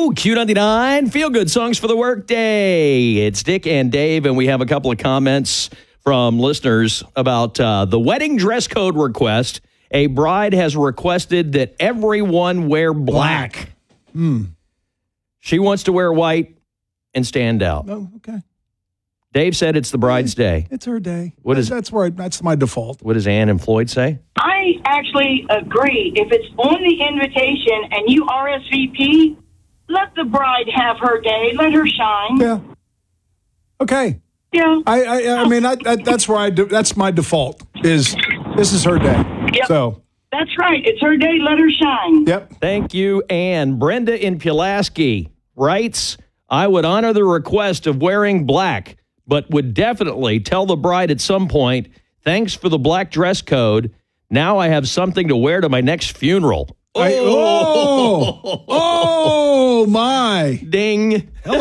Q99, feel good songs for the workday. It's Dick and Dave, and we have a couple of comments from listeners about the wedding dress code request. A bride has requested that everyone wear black. She wants to wear white and stand out. Oh, okay. Dave said it's the bride's day. It's her day. That's my default. What does Ann and Floyd say? I actually agree. If it's on the invitation and you RSVP, let the bride have her day. Let her shine. Yeah. Okay. Yeah. I mean, that's where I do. That's my default. This is her day. Yep. So. That's right. It's her day. Let her shine. Yep. Thank you, Ann. Brenda in Pulaski writes, I would honor the request of wearing black, but would definitely tell the bride at some point, thanks for the black dress code. Now I have something to wear to my next funeral. Oh my. Ding.